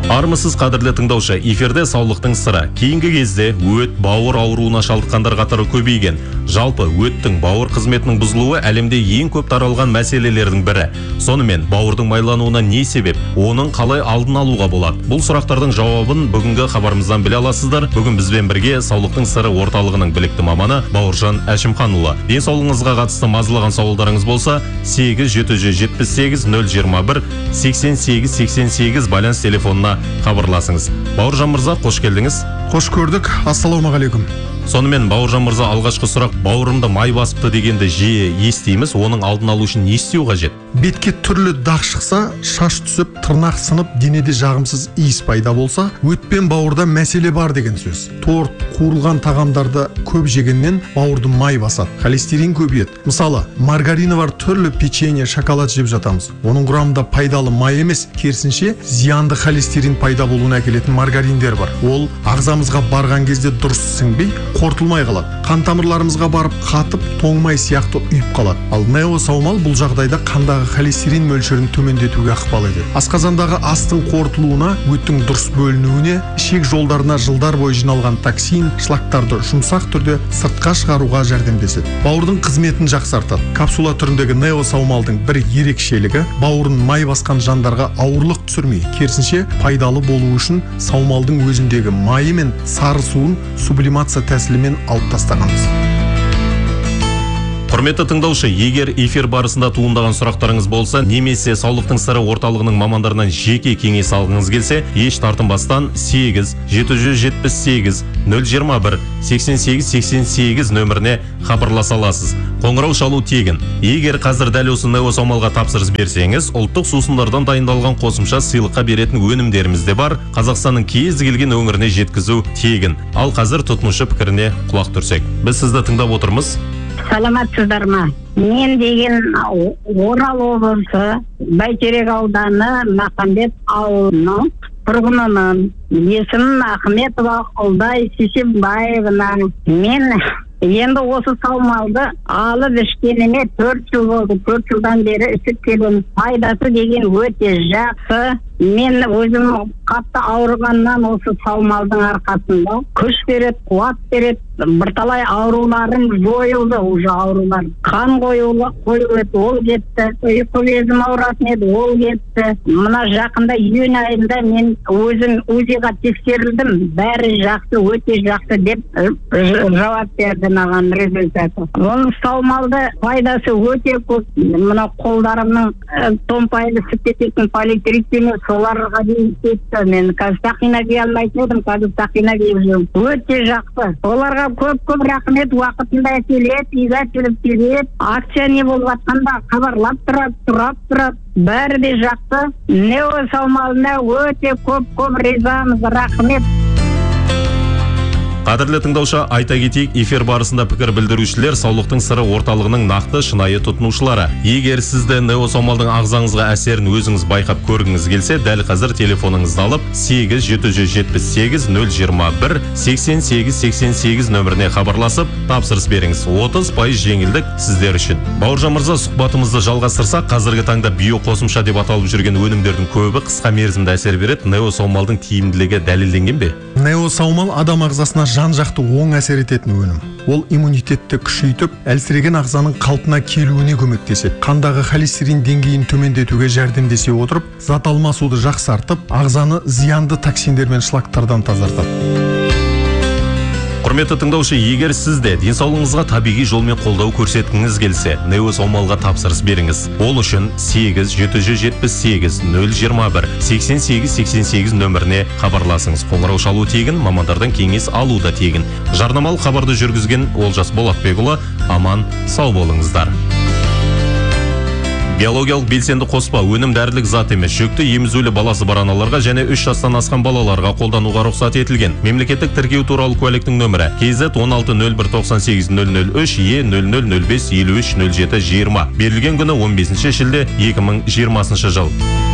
Армысыз қадірлі тыңдаушы, эфирде саулықтың сыры. Кейінгі кезде өт, бауыр ауруына шалдыққандар қатары көбейген. Жалпы өттің бауыр қызметінің бұзылуы әлемде ең көп таралған мәселелердің бірі. Сонымен бауырдың майлануына не себеп? Оның қалай алдын алуға болады? Бұл сұрақтардың жауабын бүгінгі хабарымыздан біле аласыздар. Бүгін бізбен бірге саулықтың сыры орталығының білікті маманы Бауыржан Әшімханұлы. Денсаулығыңызға қатысты мазалаған сауалдарыңыз болса, 8-778-021-88-88 байланыс телефонына хабарласыңыз. Бауыржан мырза, қош келдіңіз. Қош көрдік. Ассалаумағалейкум. Сонымен Бауыржан мырза, алғашқы сұрақ, бауырымды май басыпты дегенді жиі естиміз. Оның алдын алу үшін не істеу қажет? Бетке түрлі дақ шықса, шаш түсіп, тырнақ сынып, денеде жағымсыз иіс пайда болса, өтпен бауырда мәселе бар деген сөз. Торт, қуырылған тағамдарды көп жегеннен бауырды май басады, холестерин көбейеді. Мысалы, маргарины бар түрлі печенье, шоколад жеп жатамыз. Оның құрамында пайдалы май емес, керісінше зиянды холестерин пайда болуына әкелетін маргариндер бар. Ол ағзамызға барған кезде дұрыс сіңбей, қортылмай қалады. Қан тамырларымызға барып қатып, тоңмай сияқты үйіп қалады. Ал неосаумал бұл жағдайда қандағы холестерин мөлшерін төмендетуге ықпал етеді. Асқазандағы астың қорытылуына, өттің дұрыс бөлінуіне, ішек жолдарына жылдар бойы жиналған токсин, шлактарды жұмсақ түрде сыртқа шығаруға жәрдемдеседі. Бауырдың қызметін жақсартады. Капсула түріндегі неосаумалдың бір ерекшелігі бауырын май басқан жандарға ауырлық түсірмей, керісінше пайдалы болу үшін саумалдың өзіндегі майы мен сары суын сублимация тәсілімен алып тастағанбыз. Құрметті тыңдаушы, егер эфир барысында туындаған сұрақтарыңыз болса, немесе саулықтың сыры орталығының мамандарынан жеке кеңес алғыңыз келсе, еш тартынбастан 8-778-021-88-88 нөміріне хабарласа аласыз. Қоңырау шалу тегін. Егер қазір дәл осы неосаумалға тапсырыс берсеңіз, ұлттық сусындардан дайындалған қосымша сыйлыққа беретін өнімдеріміз де бар. Қазақстанның кез келген өңіріне жеткізу тегін. Ал қазір тұтынушы пікіріне құлақ түрсек. Біз сізді тыңдап отырмыз. Саламатсыздар ма? Мен деген Орал облысы Бәйтерек ауданы Махамбет ауылының тұрғынымын. Есімім Ахметова Қолдай Сисенбаевна. Мен енді осы саумалды алып ішкеніме 4 жыл болды. 4 жылдан бері ішіп келемін. Пайдасы деген өте жақсы. Мен өзім қатты ауырғаннан осы саумалдың арқасында күш береді, қуат береді. Бірталай ауруларым жойылды, уже аурулар. Қан қоюлы ол кетті. Ұйқы безім ауыратын еді, ол кетті. Мына жақында июнь айында мен өзім УЗИ-ға тексерілдім. Бәрі жақсы, өте жақсы деп жауап берді маған результаты. Оның саумалды пайдасы өте көп. Мына қолдарымның томпайлы кететін политрихтемі соларға дейін кетті. Мен қазір сақина кие алмайтын едім, қазір сақина киіп жүрмін. Өте жақсы. Оларға көп рахмет, уақытында келеді, үйге келіп келеді. Акция не болып жатқанда хабарлап тұрады. Бәрі де жақсы. Неосаумалына өте көп ризамыз, рахмет. Қадірлі тыңдаушы, айта кетейік, эфир барысында пікір білдірушілер саулықтың сыры орталығының нақты шынайы тұтынушылары. Егер сізді неосаумалдың ағзаңызға әсерін өзіңіз байқап көргіңіз келсе, дәл қазір телефоныңызды алып 8-778-021-88-88 нөміріне хабарласып, тапсырыс беріңіз. 30% жеңілдік сіздер үшін. Бауыржан мырза, сұхбатымызды жалғастырсақ, қазіргі таңда биоқосымша деп аталып жүрген өнімдердің көбі қысқа мерзімді әсер береді. Неосаумалдың тиімділігі дәлелденген бе? Неосаумал адам ағзасына жан-жақты оң әсер ететін өнім. Ол иммунитетті күшейтіп, әлсіреген ағзаның қалпына келуіне көмектеседі. Қандағы холестерин деңгейін төмендетуге жәрдемдесе отырып, зат алмасуды жақсартып, ағзаны зиянды токсиндер мен шлактардан тазартады. Құрметті тыңдаушы, егер сізде денсаулығыңызға табиғи жолмен қолдау көрсеткіңіз келсе, неосаумалға тапсырыс беріңіз. Ол үшін 8-778-021-88-88 нөміріне хабарласыңыз. Қоңырау шалу тегін, мамандардан кеңес алу да тегін. Жарнамалық хабарды жүргізген Олжас Болатбекұлы, аман сау болыңыздар. Биологиялық белсенді қоспа өнім дәрілік зат емес, жүкті емізулі баласы бар аналарға және 3 жастан асқан балаларға қолдануға рұқсат етілген. Мемлекеттік тіркеу туралы куәліктің нөмірі KZ 160198-003 E0005530720. Берілген күні 15 шілде 2020 жыл.